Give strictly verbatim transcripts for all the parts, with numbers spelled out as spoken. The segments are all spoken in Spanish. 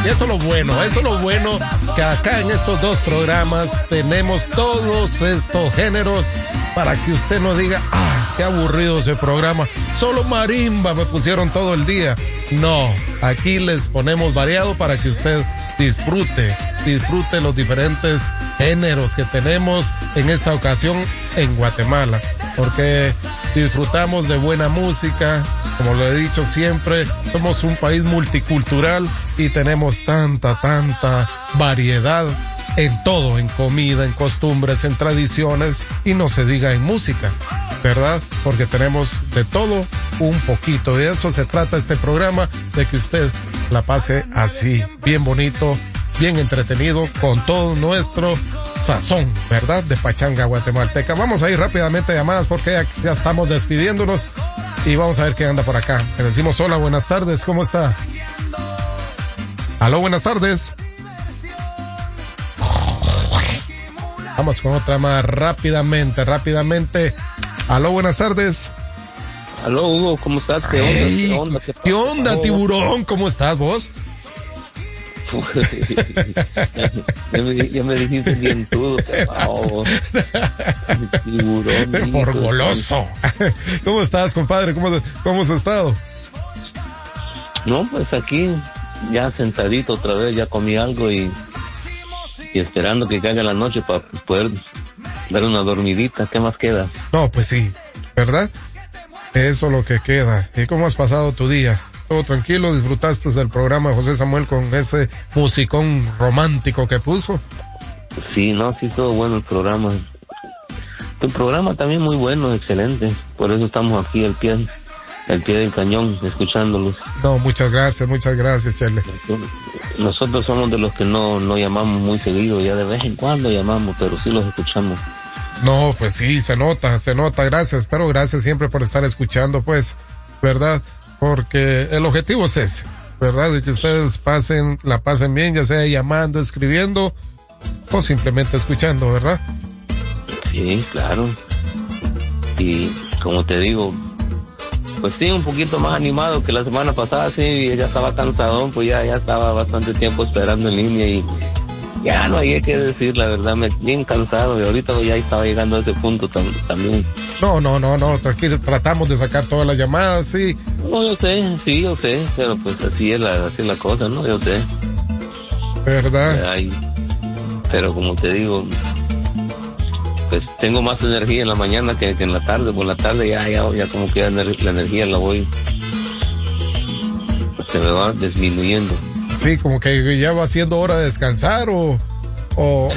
Y eso es lo bueno, eso es lo bueno, que acá en estos dos programas tenemos todos estos géneros para que usted no diga, ah, qué aburrido ese programa, solo marimba me pusieron todo el día. No, aquí les ponemos variado para que usted disfrute, disfrute los diferentes géneros que tenemos en esta ocasión en Guatemala, porque disfrutamos de buena música. Como lo he dicho siempre, somos un país multicultural y tenemos tanta, tanta variedad en todo, en comida, en costumbres, en tradiciones y no se diga en música, ¿verdad? Porque tenemos de todo un poquito. De eso se trata este programa, de que usted la pase así, bien bonito, bien entretenido, con todo nuestro sazón, ¿verdad? De pachanga guatemalteca. Vamos a ir rápidamente a llamadas porque ya, ya estamos despidiéndonos y vamos a ver qué anda por acá. Le decimos hola, buenas tardes, ¿cómo está? Aló, buenas tardes. Vamos con otra más rápidamente, rápidamente. Aló, buenas tardes. Aló, Hugo, ¿cómo estás? ¿Qué onda? Hey, ¿Qué onda? ¿Qué, ¿Qué onda, tiburón? ¿Cómo estás vos? ya, me, ya me dijiste dientudo, oh, tiburón. Por goloso. ¿Cómo estás, compadre? ¿Cómo, cómo has estado? No, pues aquí, ya sentadito otra vez, ya comí algo y, y esperando que caiga la noche para poder dar una dormidita. ¿Qué más queda? No, pues sí, ¿verdad? Eso es lo que queda. ¿Y cómo has pasado tu día? ¿Todo tranquilo? ¿Disfrutaste del programa de José Samuel con ese musicón romántico que puso? Sí, no, sí, todo bueno el programa. Tu programa también muy bueno, excelente. Por eso estamos aquí al pie, al pie del cañón, escuchándolos. No, muchas gracias, muchas gracias, Chele. Nosotros somos de los que no, no llamamos muy seguido, ya de vez en cuando llamamos, pero sí los escuchamos. No, pues sí, se nota, se nota, gracias, pero gracias siempre por estar escuchando, pues, ¿verdad? Porque el objetivo es ese, ¿verdad? De que ustedes pasen, la pasen bien, ya sea llamando, escribiendo o simplemente escuchando, ¿verdad? Sí, claro. Y como te digo, pues sí, un poquito más animado que la semana pasada, sí, ya estaba cansadón, pues ya, ya estaba bastante tiempo esperando en línea y ya no hay que decir, la verdad, me bien cansado y ahorita ya estaba llegando a ese punto tam, también. No, no, no, no, tranquilo, tratamos de sacar todas las llamadas, sí. No, yo sé, sí, yo sé, pero pues así es la, así es la cosa, ¿no? Yo sé. ¿Verdad? Ay, pero como te digo, pues tengo más energía en la mañana que, que en la tarde, por la tarde ya, ya, ya como que la, la energía la voy, pues se me va disminuyendo. Sí, como que ya va siendo hora de descansar o... o...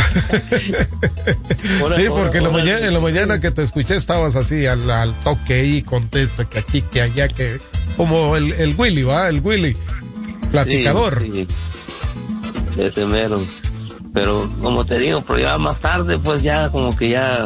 sí, porque en la mañana, en la mañana que te escuché estabas así al, al toque y contesta que aquí, que allá, que... como el, el Willy, ¿va? El Willy, platicador. Sí, sí. Ese mero. Pero como te digo, pero ya más tarde pues ya como que ya...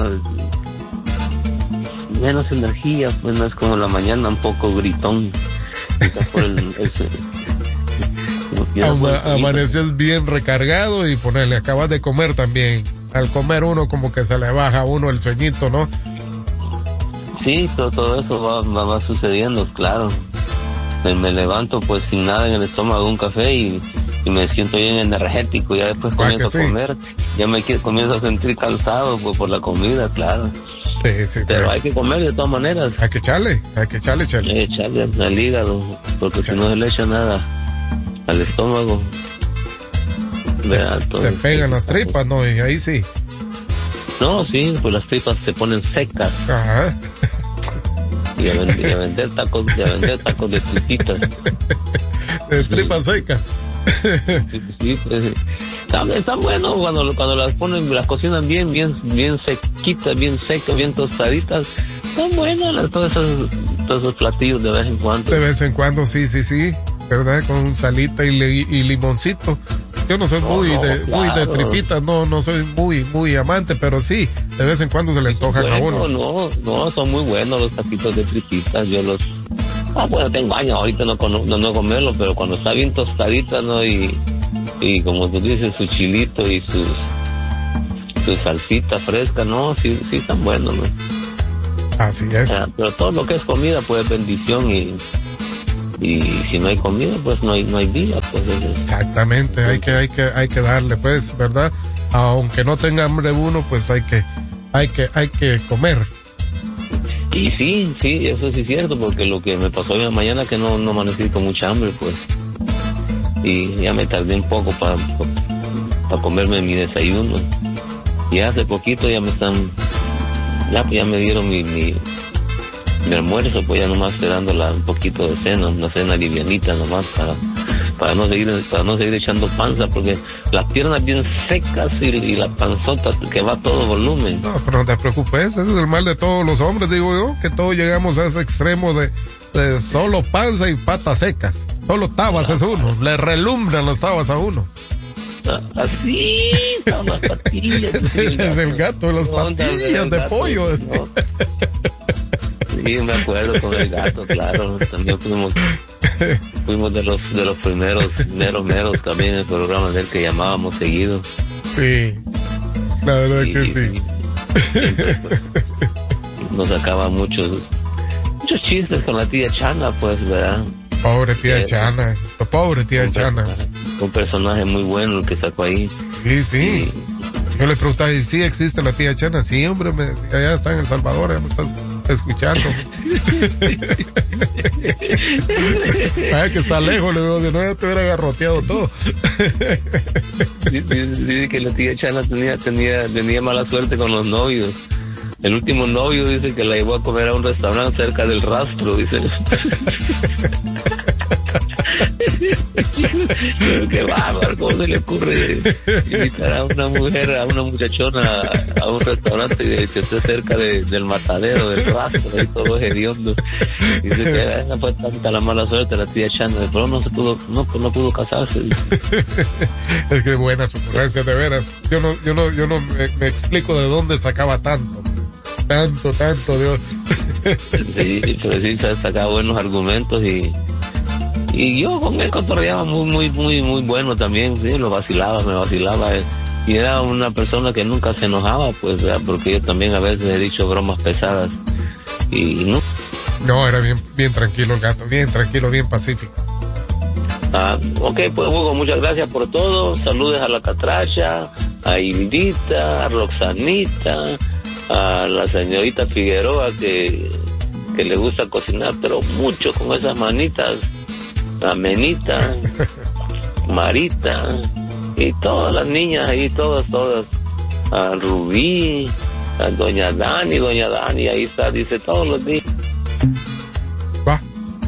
menos energía, pues no es como la mañana un poco gritón. Por el, ese, Ama, amaneces bien recargado y ponerle, acabas de comer también. Al comer uno como que se le baja a uno el sueñito, ¿no? Sí, todo, todo eso va, va, va sucediendo, claro. Me, me levanto pues sin nada en el estómago, un café y, y me siento bien energético. Ya después comienzo sí? a comer, ya me comienzo a sentir cansado pues, por la comida, claro. Sí, sí, pero pues, hay que comer de todas maneras. Hay que echarle, hay que echarle, echarle. Hay que echarle al hígado, porque si no se le echa nada al estómago, Vea, se pegan las tripas, ¿no? Y ahí sí. No, sí, pues las tripas se ponen secas. Ajá. Y a vender, y a vender tacos, y a vender tacos de tripitas. De tripas secas. Sí, sí, pues, están, están buenos cuando, cuando las ponen, las cocinan bien, bien, bien sequitas, bien secas, bien tostaditas. Están buenas las, todos esos, todos esos platillos de vez en cuando. De vez en cuando, sí, sí, sí. ¿Verdad? Con salita y, li, y limoncito. Yo no soy no, muy, no, de, claro. muy de tripitas, no, no soy muy, muy amante, pero sí, de vez en cuando se le antojan bueno, a uno. No, no, son muy buenos los taquitos de tripitas, yo los... Ah, bueno, tengo años ahorita no, no, no comerlo, pero cuando está bien tostadita, ¿no? Y, y como tú dices, su chilito y sus, su salsita fresca, ¿no? Sí, sí están buenos, ¿no? Así es. Ah, pero todo lo que es comida, pues, bendición y... y si no hay comida, pues no hay, no hay vida, pues. Exactamente, hay que, hay que, hay que darle, pues, ¿verdad? Aunque no tenga hambre uno, pues hay que, hay que, hay que comer. Y sí, sí, eso sí es cierto, porque lo que me pasó hoy en la mañana que no, no amanecí con mucha hambre, pues. Y ya me tardé un poco para para comerme mi desayuno. Y hace poquito ya me están, ya, ya me dieron mi, mi, mi almuerzo, pues ya nomás esperando la, un poquito de cena, una cena livianita nomás para, para no seguir, para no seguir echando panza, porque las piernas bien secas y, y la panzota que va a todo volumen. No, pero no te preocupes, ese es el mal de todos los hombres, digo yo, que todos llegamos a ese extremo de, de solo panza y patas secas. Solo tabas es uno, le relumbran las tabas a uno. Así, son las patillas. Es el gato, las patillas de pollo. ¿No? Sí, me acuerdo con el gato, claro. También fuimos, fuimos de los de los primeros, meros, meros también en el programa del que llamábamos seguido. Sí, la verdad y, que sí. Siempre, pues, nos sacaba muchos, muchos chistes con la tía Chana, pues, ¿verdad? Pobre tía eh, Chana, pobre tía un Chana. Personaje, un personaje muy bueno el que sacó ahí. Sí, sí. Y yo le preguntaba, ¿y sí existe la tía Chana? Sí, hombre, me decía, allá está en El Salvador, ya me estás escuchando. Ay, que está lejos, le digo, si no ya te hubiera agarroteado todo. Dice, dice que la tía Chana tenía, tenía, tenía mala suerte con los novios. El último novio dice que la llevó a comer a un restaurante cerca del Rastro, dice. Qué bárbaro, ¿cómo se le ocurre invitar a una mujer, a una muchachona a un restaurante que esté cerca de, del matadero, del Rastro, ahí todo hediondo? Dice que no fue tanta la mala suerte la tía Chana, pero no se pudo, no, no pudo casarse. Es que buenas ocurrencias, de veras. Yo no, yo no, yo no me, me explico de dónde sacaba tanto. Tanto, tanto, Dios. Sí, pero sí sacaba buenos argumentos y y yo con él cotorreaba muy, muy, muy, muy bueno también, sí, lo vacilaba, me vacilaba. Eh. Y era una persona que nunca se enojaba, pues, ¿verdad? Porque yo también a veces he dicho bromas pesadas y, y no. No, era bien, bien tranquilo el gato, bien tranquilo, bien pacífico. Ah, ok, pues Hugo, muchas gracias por todo. Saludes a la Catracha, a Hildita, a Roxanita, a la señorita Figueroa que, que le gusta cocinar, pero mucho con esas manitas. A Menita, Marita y todas las niñas ahí, todas, todas. A Rubí, a Doña Dani, Doña Dani, ahí está, dice todos los días. Va.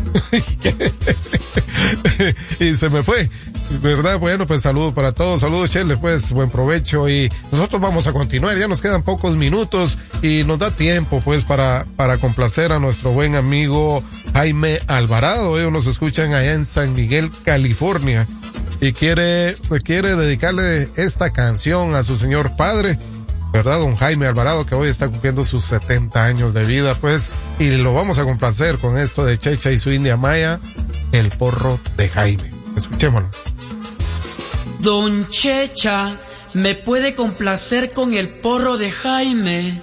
Y se me fue. ¿Verdad? Bueno, pues saludos para todos, saludos Chele, pues buen provecho y nosotros vamos a continuar, ya nos quedan pocos minutos y nos da tiempo pues para, para complacer a nuestro buen amigo Jaime Alvarado. Ellos nos escuchan allá en San Miguel, California y quiere, quiere dedicarle esta canción a su señor padre, ¿verdad? Don Jaime Alvarado, que hoy está cumpliendo sus setenta años de vida, pues, y lo vamos a complacer con esto de Checha y su India Maya, El Porro de Jaime. Escuchémoslo. Don Checha, ¿me puede complacer con El Porro de Jaime?